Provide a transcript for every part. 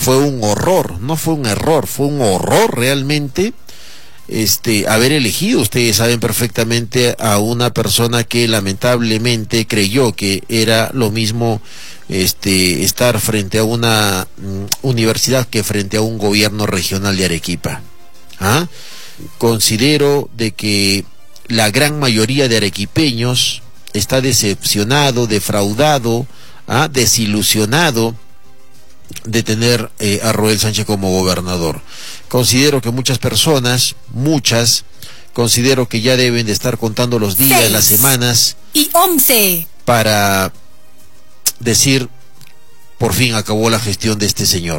fue un horror, no fue un error, fue un horror realmente haber elegido, ustedes saben perfectamente, a una persona que lamentablemente creyó que era lo mismo estar frente a una universidad que frente a un gobierno regional de Arequipa. ¿Ah? Considero de que la gran mayoría de arequipeños está decepcionado, defraudado, desilusionado de tener a Roel Sánchez como gobernador. Considero que muchas personas, considero que ya deben de estar contando los días, 6 las semanas y 11 para decir, por fin acabó la gestión de este señor.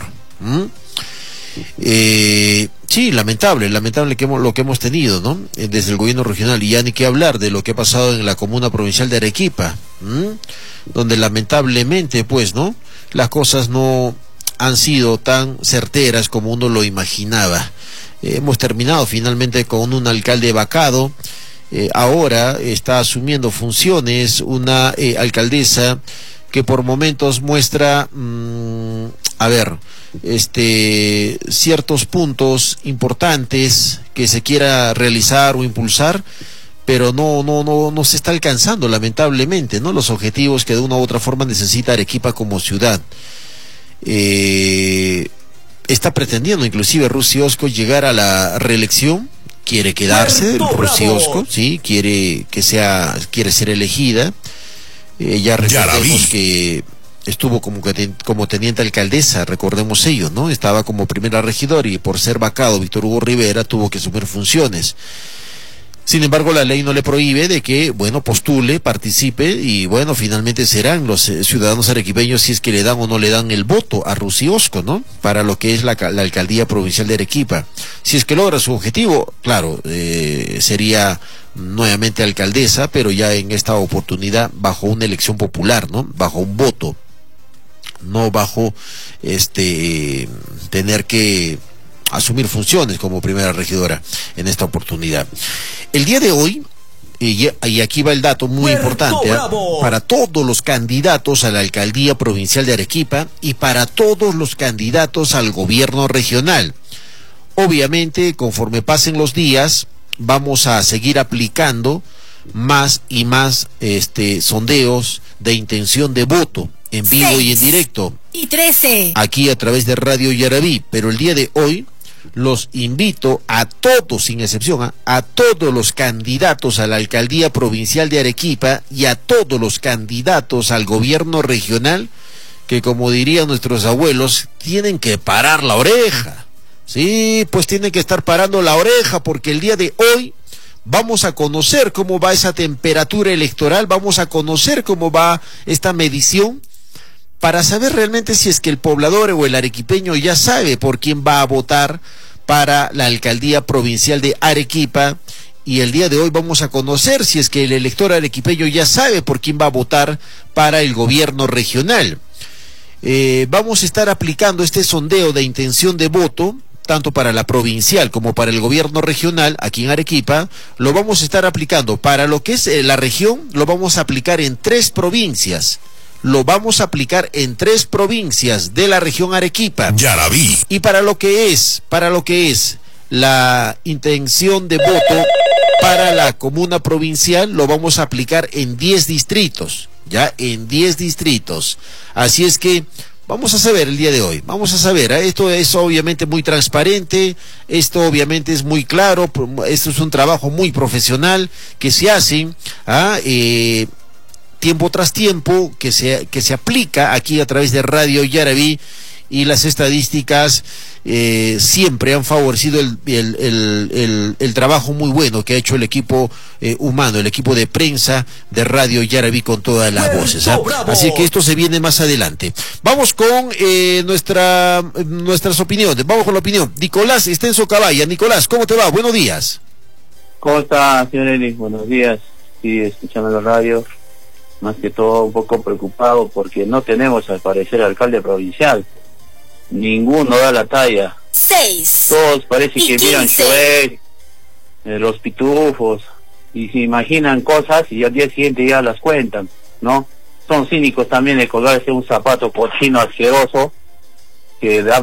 Sí, lamentable lo que hemos tenido, ¿no? Desde el gobierno regional, y ya ni qué hablar de lo que ha pasado en la comuna provincial de Arequipa, donde lamentablemente, pues, ¿no?, las cosas no han sido tan certeras como uno lo imaginaba. Hemos terminado finalmente con un alcalde vacado. Ahora está asumiendo funciones una alcaldesa que por momentos muestra, ciertos puntos importantes que se quiera realizar o impulsar, pero no se está alcanzando, lamentablemente, ¿no?, los objetivos que de una u otra forma necesita Arequipa como ciudad. Está pretendiendo inclusive Rusy Osco llegar a la reelección, quiere quedarse Rusy Osco, sí, quiere ser elegida. Ya recordemos que estuvo como teniente alcaldesa, recordemos ello, ¿no? Estaba como primera regidora y por ser vacado Víctor Hugo Rivera tuvo que asumir funciones. Sin embargo, la ley no le prohíbe de que, bueno, postule, participe y, bueno, finalmente serán los ciudadanos arequipeños si es que le dan o no le dan el voto a Rusy Osco, ¿no?, para lo que es la alcaldía provincial de Arequipa. Si es que logra su objetivo, claro, sería nuevamente alcaldesa, pero ya en esta oportunidad bajo una elección popular, ¿no?, bajo un voto, no bajo tener que asumir funciones como primera regidora en esta oportunidad. El día de hoy, y aquí va el dato muy importante, para todos los candidatos a la alcaldía provincial de Arequipa y para todos los candidatos al gobierno regional. Obviamente, conforme pasen los días, vamos a seguir aplicando más y más sondeos de intención de voto en vivo 6 y en directo y 13 aquí a través de Radio Yaraví, pero el día de hoy los invito a todos, sin excepción, a todos los candidatos a la alcaldía provincial de Arequipa y a todos los candidatos al gobierno regional, que como dirían nuestros abuelos, tienen que parar la oreja. Sí, pues tienen que estar parando la oreja, porque el día de hoy vamos a conocer cómo va esa temperatura electoral, vamos a conocer cómo va esta medición, para saber realmente si es que el poblador o el arequipeño ya sabe por quién va a votar para la alcaldía provincial de Arequipa. Y el día de hoy vamos a conocer si es que el elector arequipeño ya sabe por quién va a votar para el gobierno regional. Vamos a estar aplicando este sondeo de intención de voto, tanto para la provincial como para el gobierno regional aquí en Arequipa. Lo vamos a estar aplicando para lo que es la región, lo vamos a aplicar en 3 provincias. Lo vamos a aplicar en 3 provincias de la región Arequipa. Ya la vi. Y para lo que es la intención de voto para la comuna provincial, lo vamos a aplicar en 10 distritos, ya en 10 distritos. Así es que vamos a saber el día de hoy, vamos a saber, esto es obviamente muy transparente, esto obviamente es muy claro, esto es un trabajo muy profesional que se hace, tiempo tras tiempo, que se aplica aquí a través de Radio Yaraví, y las estadísticas siempre han favorecido el trabajo muy bueno que ha hecho el equipo humano, el equipo de prensa de Radio Yaraví con todas las voces. Así que esto se viene más adelante. Vamos con nuestras opiniones, vamos con la opinión. Nicolás Estenso Caballa. Nicolás, ¿cómo te va? Buenos días. ¿Cómo está, señor Eli? Buenos días. Sí, escuchando la radio. Más que todo un poco preocupado porque no tenemos al parecer alcalde provincial. Ninguno da la talla. 6 Todos parece que miran 15 Choel, los pitufos, y se imaginan cosas y al día siguiente ya las cuentan, ¿no? Son cínicos también de colgarse un zapato cochino asqueroso que da